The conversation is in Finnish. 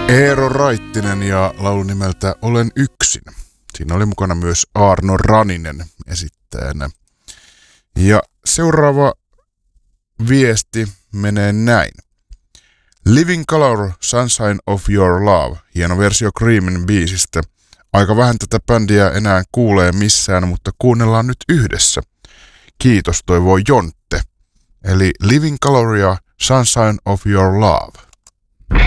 Eero Raittinen ja laulu nimeltä Olen yksin. Siinä oli mukana myös Aarno Raninen esittäjänä. Ja seuraava viesti menee näin. Living Colour, Sunshine of Your Love. Hieno versio Creamin biisistä. Aika vähän tätä bändiä enää kuulee missään, mutta kuunnellaan nyt yhdessä. Kiitos, toivoo Jontte. Eli Living Colour ja Sunshine of Your Love.